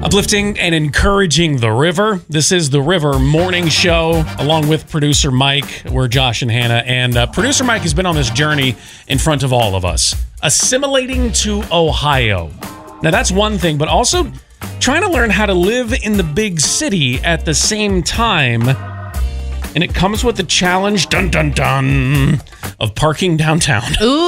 Uplifting and encouraging the river. This is the River Morning Show, along with producer Mike. We're Josh and Hannah, and producer Mike has been on this journey in front of all of us, assimilating to Ohio. Now, that's one thing, but also trying to learn how to live in the big city at the same time. And it comes with the challenge, dun dun dun, of parking downtown. Ooh.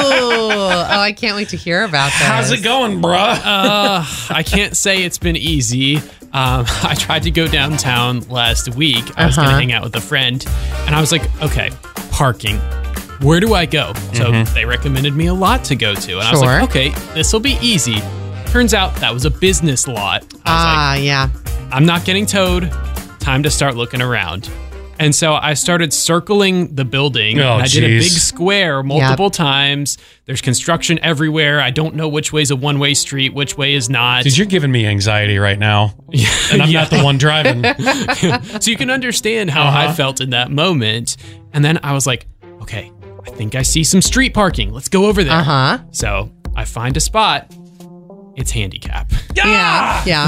Oh, I can't wait to hear about this. How's it going, bruh? I can't say it's been easy. I tried to go downtown last week. I was going to hang out with a friend, and I was like, okay, parking. Where do I go? So they recommended me a lot to go to. And I was like, okay, this will be easy. Turns out that was a business lot. I was like, yeah. I'm not getting towed. Time to start looking around. And so I started circling the building. Oh, I did a big square multiple times. There's construction everywhere. I don't know which way's a one-way street, which way is not. Dude, you're giving me anxiety right now. And I'm not the one driving. So you can understand how I felt in that moment. And then I was like, okay, I think I see some street parking. Let's go over there. So I find a spot. It's handicap. Yeah.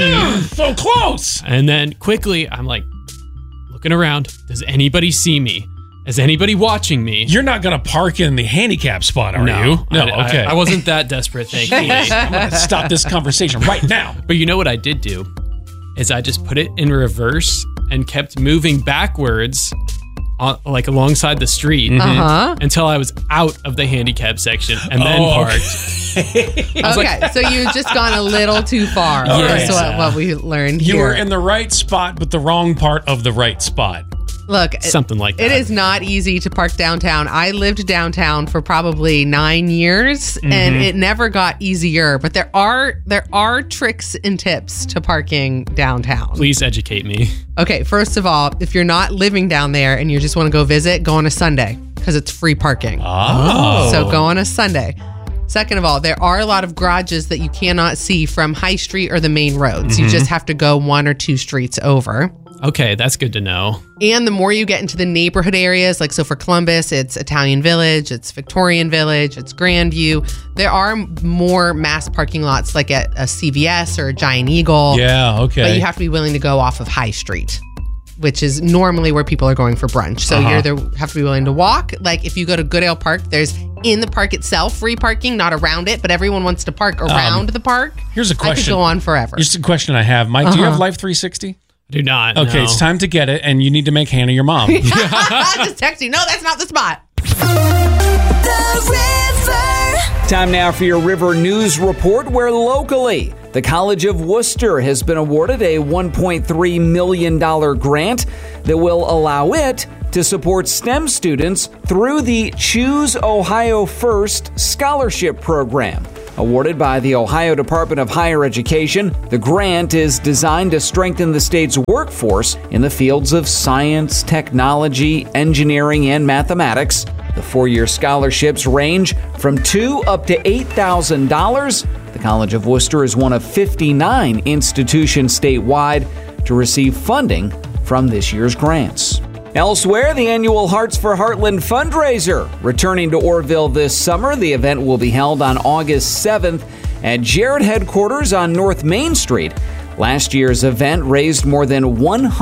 So close. And then quickly, I'm like, looking around. Does anybody see me? Is anybody watching me? You're not going to park in the handicap spot, are you? No, okay. I wasn't that desperate, thankfully. I'm going to stop this conversation right now. But you know what I did do? Is I just put it in reverse and kept moving backwards like alongside the street until I was out of the handicap section and then parked. Okay, so you've just gone a little too far. Yes. That's what we learned here. You were in the right spot, but the wrong part of the right spot. Look, something like that. It is not easy to park downtown. I lived downtown for probably 9 years, and it never got easier. But there are tricks and tips to parking downtown. Please educate me. Okay, first of all, if you're not living down there and you just want to go visit, go on a Sunday because it's free parking. So go on a Sunday. Second of all, there are a lot of garages that you cannot see from High Street or the main roads. You just have to go 1 or 2 streets over. Okay, that's good to know. And the more you get into the neighborhood areas, like so for Columbus, it's Italian Village, it's Victorian Village, it's Grandview. There are more mass parking lots like at a CVS or a Giant Eagle. Yeah, okay. But you have to be willing to go off of High Street, which is normally where people are going for brunch. So you either have to be willing to walk. Like if you go to Goodale Park, there's in the park itself free parking, not around it, but everyone wants to park around the park. Here's a question. I could go on forever. Just a question I have. Mike, do you have Life 360? Do not. Okay, no. It's time to get it, and you need to make Hannah your mom. Just text you. No, that's not the spot. Time now for your River News Report, where locally, the College of Worcester has been awarded a $1.3 million grant that will allow it to support STEM students through the Choose Ohio First Scholarship Program. Awarded by the Ohio Department of Higher Education, the grant is designed to strengthen the state's workforce in the fields of science, technology, engineering, and mathematics. The 4-year scholarships range from $2,000 up to $8,000. The College of Worcester is one of 59 institutions statewide to receive funding from this year's grants. Elsewhere, the annual Hearts for Heartland fundraiser returning to Orrville this summer. The event will be held on August 7th at Jarrett headquarters on North Main Street. Last year's event raised more than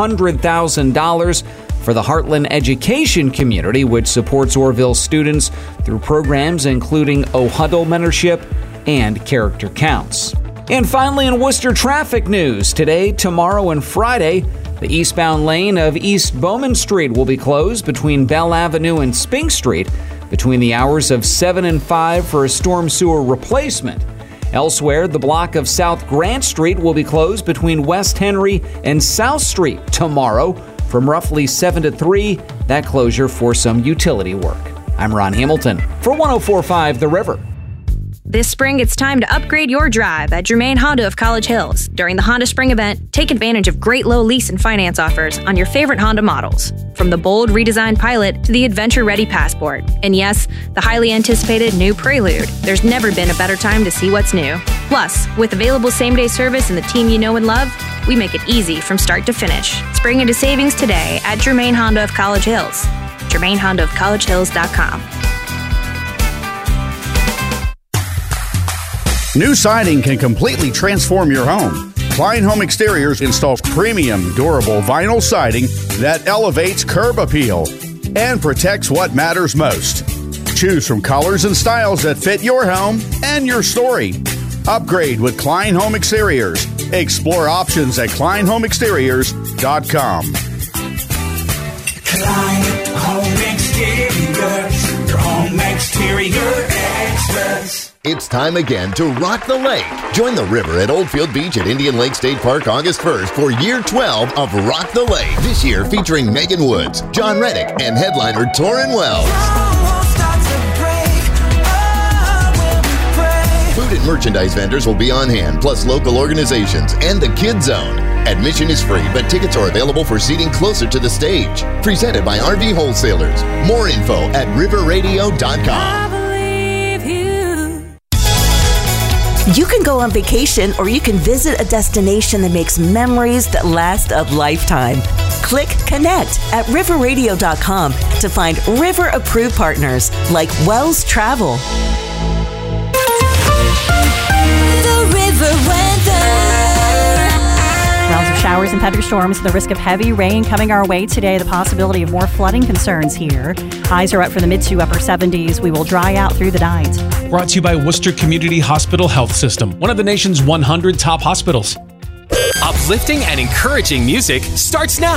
$100,000 for the Heartland education community, which supports Orrville students through programs including OHuddle mentorship and character counts. And finally, in Worcester traffic news, today, tomorrow, and Friday, the eastbound lane of East Bowman Street will be closed between Bell Avenue and Spink Street between the hours of 7 and 5 for a storm sewer replacement. Elsewhere, the block of South Grant Street will be closed between West Henry and South Street tomorrow from roughly 7 to 3, that closure for some utility work. I'm Ron Hamilton for 104.5 The River. This spring, it's time to upgrade your drive at Germain Honda of College Hills. During the Honda Spring event, take advantage of great low lease and finance offers on your favorite Honda models. From the bold redesigned Pilot to the adventure-ready Passport. And yes, the highly anticipated new Prelude. There's never been a better time to see what's new. Plus, with available same-day service and the team you know and love, we make it easy from start to finish. Spring into savings today at Germain Honda of College Hills. GermainHondaofCollegeHills.com. New siding can completely transform your home. Klein Home Exteriors installs premium, durable vinyl siding that elevates curb appeal and protects what matters most. Choose from colors and styles that fit your home and your story. Upgrade with Klein Home Exteriors. Explore options at KleinHomeExteriors.com. Klein Home Exteriors, your home exterior experts. It's time again to rock the lake. Join the river at Oldfield Beach at Indian Lake State Park August 1st for year 12 of Rock the Lake. This year featuring Megan Woods, John Reddick, and headliner Torrin Wells. Food and merchandise vendors will be on hand, plus local organizations and the Kid Zone. Admission is free, but tickets are available for seating closer to the stage. Presented by RV Wholesalers. More info at riverradio.com. You can go on vacation or you can visit a destination that makes memories that last a lifetime. Click Connect at riverradio.com to find river-approved partners like Wells Travel. The river weather. Rounds of showers and thunderstorms, the risk of heavy rain coming our way today, the possibility of more flooding concerns here. Highs are up for the mid to upper 70s. We will dry out through the night. Brought to you by Worcester Community Hospital Health System, one of the nation's 100 top hospitals. Uplifting and encouraging music starts now.